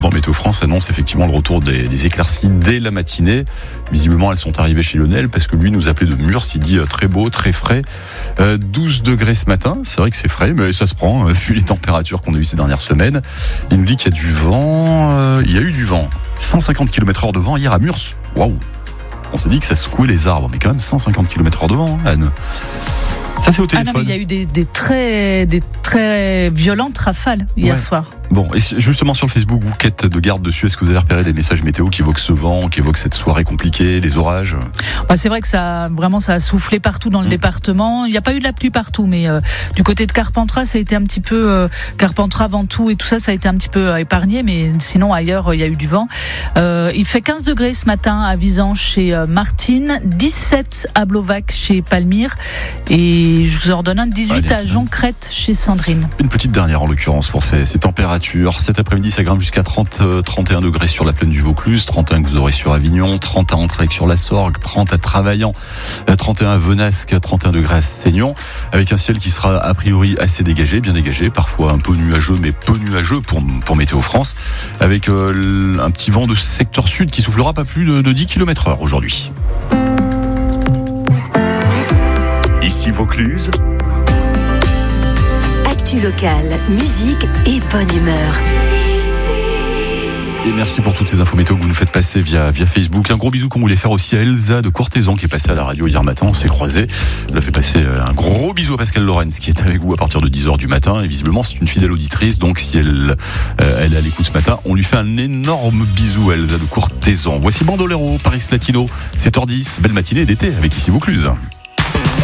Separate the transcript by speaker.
Speaker 1: temps, Météo France annonce effectivement le retour des éclaircies dès la matinée. Visiblement, elles sont arrivées chez Lionel parce que lui nous appelait de Murs. Il dit très beau, très frais. 12 degrés ce matin. C'est vrai que c'est frais, mais ça se prend, vu les températures qu'on a eues ces dernières semaines. Il nous dit qu'il y a du vent. Il y a eu du vent. 150 km/h de vent hier à Murs. Waouh! On s'est dit que ça secouait les arbres, mais quand même 150 km/h de vent, Anne. Ça, c'est au téléphone.
Speaker 2: Ah non, mais il y a eu des très violentes rafales hier soir.
Speaker 1: Bon, et justement sur le Facebook, vous qui êtes de garde dessus, est-ce que vous avez repéré des messages météo qui évoquent ce vent, qui évoquent cette soirée compliquée, des orages?
Speaker 2: C'est vrai que ça a soufflé partout dans le département. Il n'y a pas eu de la pluie partout, mais du côté de Carpentras, ça a été un petit peu Carpentras, Ventoux et tout ça, ça a été un petit peu épargné, mais sinon ailleurs, il y a eu du vent. Il fait 15 degrés ce matin à Visan chez Martine, 17 à Blovac chez Palmyre, et je vous en redonne un 18 à Joncrête chez Sandrine.
Speaker 1: Une petite dernière en l'occurrence pour ces températures. Cet après-midi, ça grimpe jusqu'à 31 degrés sur la plaine du Vaucluse, 31 que vous aurez sur Avignon, 30 à Entraigue sur la Sorgue, 30 à Travaillant, 31 à Venasque, 31 degrés à Seignon, avec un ciel qui sera a priori assez dégagé, bien dégagé, parfois un peu nuageux, mais peu nuageux pour Météo France, avec un petit vent de secteur sud qui soufflera pas plus de 10 km/h aujourd'hui.
Speaker 3: Ici Vaucluse.
Speaker 4: Actu locale, musique et bonne humeur.
Speaker 1: Et merci pour toutes ces infos météo que vous nous faites passer via Facebook. Un gros bisou qu'on voulait faire aussi à Elsa de Courthézon qui est passée à la radio hier matin. On s'est croisés. Elle a fait passer un gros bisou à Pascal Lorenz qui est avec vous à partir de 10h du matin. Et visiblement, c'est une fidèle auditrice. Donc, si elle est à l'écoute ce matin, on lui fait un énorme bisou à Elsa de Courthézon. Voici Bandolero, Paris Latino, 7h10. Belle matinée d'été avec Ici Vaucluse.